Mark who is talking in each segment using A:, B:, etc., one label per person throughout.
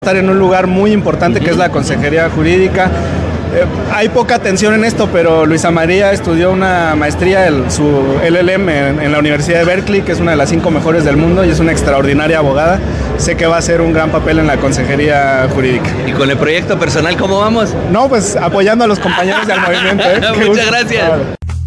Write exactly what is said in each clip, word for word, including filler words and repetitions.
A: Estar en un lugar muy importante que es la Consejería Jurídica. Eh, hay poca atención en esto, pero Luisa María estudió una maestría, el, su L L M en, en la Universidad de Berkeley, que es una de las cinco mejores del mundo y es una extraordinaria abogada. Sé que va a hacer un gran papel en la Consejería Jurídica.
B: ¿Y con el proyecto personal cómo vamos?
A: No, pues apoyando a los compañeros del movimiento. ¿eh?
B: Muchas gracias. Claro.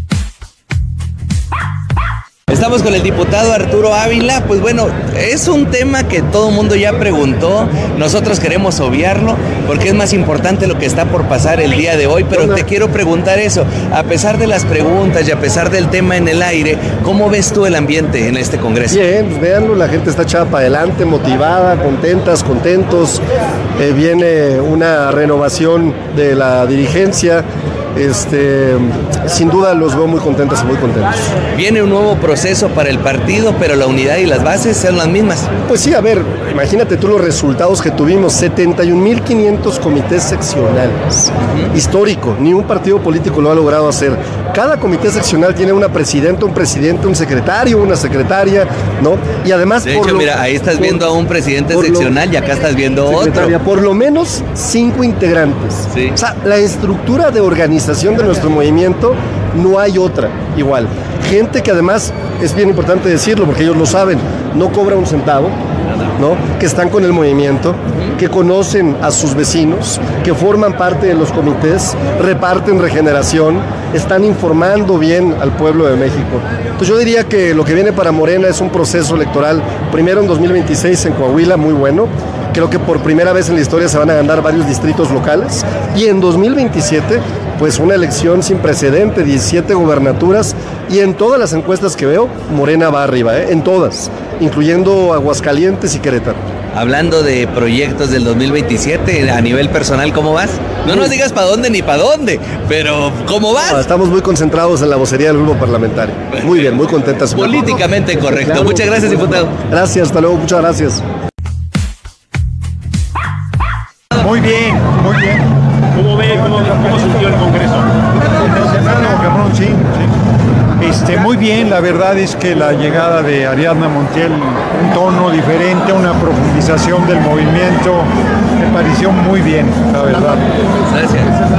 B: Estamos con el diputado Arturo Ávila. Pues bueno, es un tema que todo el mundo ya preguntó. Nosotros queremos obviarlo porque es más importante lo que está por pasar el día de hoy. Pero te quiero preguntar eso. A pesar de las preguntas y a pesar del tema en el aire, ¿cómo ves tú el ambiente en este congreso?
C: Bien, pues véanlo, la gente está echada para adelante, motivada, contentas, contentos. Eh, viene una renovación de la dirigencia. Este, sin duda los veo muy contentos y muy contentos.
B: Viene un nuevo proceso para el partido, pero la unidad y las bases son las mismas.
C: Pues sí, a ver, imagínate tú los resultados que tuvimos, setenta y un mil quinientos comités seccionales. Uh-huh. Histórico, ni un partido político lo ha logrado hacer. Cada comité seccional tiene una presidenta, un presidente, un secretario, una secretaria, ¿no? Y además...
B: De hecho, lo, mira, ahí estás por, viendo a un presidente seccional lo, y acá estás viendo otro.
C: Por lo menos cinco integrantes.
B: Sí.
C: O sea, la estructura de organización de nuestro movimiento no hay otra igual. Gente que además, es bien importante decirlo porque ellos lo saben, no cobra un centavo, ¿no? Que están con el movimiento, que conocen a sus vecinos, que forman parte de los comités, reparten regeneración, están informando bien al pueblo de México. Entonces yo diría que lo que viene para Morena es un proceso electoral, primero en dos mil veintiséis en Coahuila, muy bueno. Creo que por primera vez en la historia se van a ganar varios distritos locales. Y en dos mil veintisiete, pues una elección sin precedente, diecisiete gubernaturas. Y en todas las encuestas que veo, Morena va arriba, ¿eh? En todas, incluyendo Aguascalientes y Querétaro.
B: Hablando de proyectos del dos mil veintisiete, a nivel personal, ¿cómo vas? No nos digas para dónde ni para dónde, pero ¿cómo vas?
C: No, estamos muy concentrados en la vocería del grupo parlamentario. Muy bien, muy contentas.
B: Políticamente correcto. Claro. Muchas gracias, diputado.
C: Gracias, hasta luego, muchas gracias.
D: Muy bien, muy bien. ¿Cómo ve, cómo, cómo sintió el Congreso? Cabrón, sí, sí. Este, muy bien, la verdad es que la llegada de Ariadna Montiel, un tono diferente, una profundización del movimiento, me pareció muy bien, la verdad.
B: Gracias.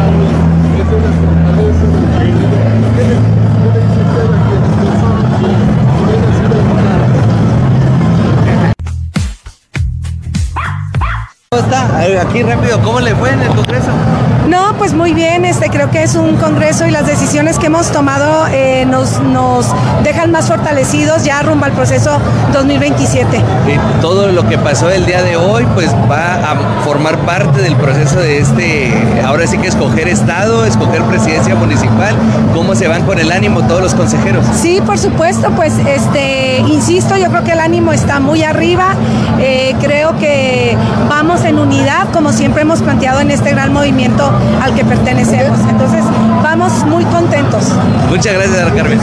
B: ¿Cómo está? Aquí rápido, ¿cómo le fue en el Congreso?
E: No, pues muy bien, este, creo que es un congreso y las decisiones que hemos tomado eh, nos, nos dejan más fortalecidos ya rumbo al proceso dos mil veintisiete.
B: Y todo lo que pasó el día de hoy pues va a formar parte del proceso de este, ahora sí que escoger estado, escoger presidencia municipal. ¿Cómo se van con el ánimo todos los consejeros?
E: Sí, por supuesto, pues este, insisto, yo creo que el ánimo está muy arriba, eh, creo que vamos en unidad como siempre hemos planteado en este gran movimiento al que pertenecemos. Entonces, vamos muy contentos.
B: Muchas gracias, Carmen.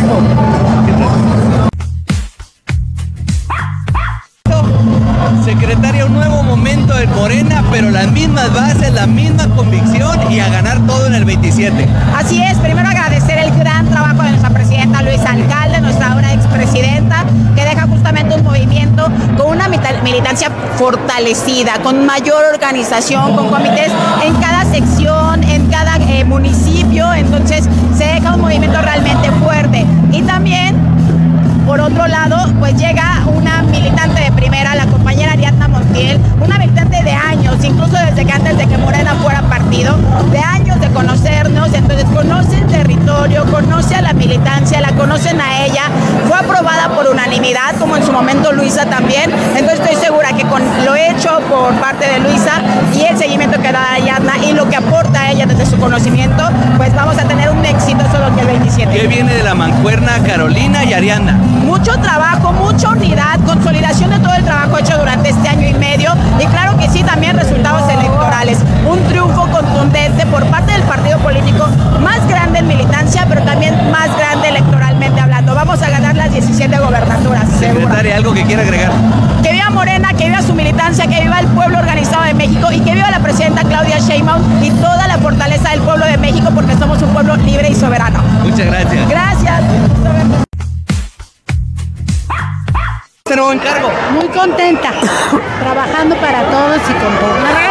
B: Secretaria, un nuevo momento en Morena, pero las mismas bases, la misma convicción y a ganar todo en el veintisiete.
F: Así es, primero agradecer el gran trabajo de nuestra presidenta Luisa Alcalde, nuestra ahora expresidenta, que deja justamente un movimiento con una militancia fortalecida, con mayor organización, con comités en cada sección, en cada eh, municipio, entonces se deja un movimiento realmente fuerte. Y también, por otro lado, pues llega una militante de primera, la compañera Ariadna Montiel, una militante de años, incluso desde que antes de que Morena fuera partido, de años de conocernos, entonces conoce el territorio, conoce a la militancia, la conocen a ella, fue aprobada por unanimidad, como en su momento Luisa también, entonces estoy segura que con lo hecho por parte de Luisa y el seguimiento que da Ariadna y lo que aporta a ella desde su conocimiento, pues vamos a tener un exitoso dos mil veintisiete.
B: ¿Qué viene de la mancuerna Carolina y Ariadna?
F: Mucho trabajo, mucha unidad, consolidación de todo el trabajo hecho durante este año y medio y claro que sí, también resultados electorales. Un triunfo contundente por parte del partido político más grande en militancia, pero también más grande electoralmente hablando. Vamos a ganar las diecisiete gobernaturas.
B: Secretaria, ¿algo que quiera agregar?
F: Que viva Morena, que viva su militancia, que viva el pueblo organizado de México y que viva la presidenta Claudia Sheinbaum y toda la fortaleza del pueblo de México porque somos un pueblo libre y soberano.
B: Muchas gracias.
F: Gracias.
B: nuevo encargo?
G: Muy contenta, trabajando para todos y con todos.